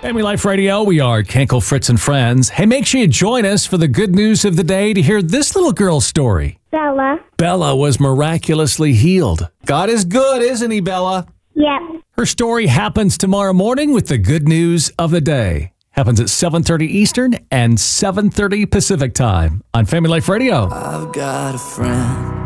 Family Life Radio, we are Kenkel, Fritz, and Friends. Hey, make sure you join us for the good news of the day to hear this little girl's story. Bella. Bella was miraculously healed. God is good, isn't he, Bella? Yep. Her story happens tomorrow morning with the good news of the day. Happens at 7:30 Eastern and 7:30 Pacific time on Family Life Radio. I've got a friend.